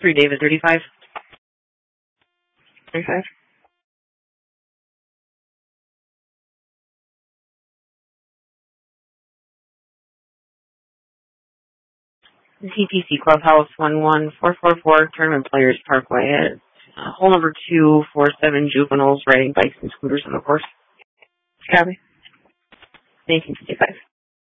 3 David 35. 35. TPC Clubhouse 11444 Tournament Players Parkway at hole number 247 juveniles riding bikes and scooters on the course. Copy. 1955.